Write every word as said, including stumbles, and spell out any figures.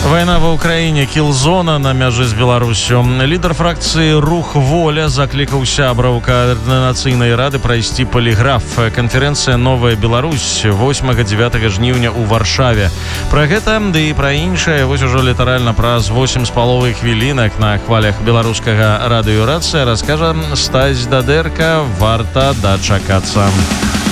Вайна ва ўкраіне, кілзона на мяжы з Беларусю. Лідар фракцыі «Рух Воля» заклікаў сябраў каардынацыйнай рады прайсці паліграф. Канферэнцыя «Новая Беларусь» восьмага-дзевятага жніўня ў Варшаве. Пра гэта, ды і пра іншае, вось ужо літаральна праз восем з паловай хвілінак на хвалях беларускага радыёрацыя раскажа Стась Дадэрка. Варта дачакацца.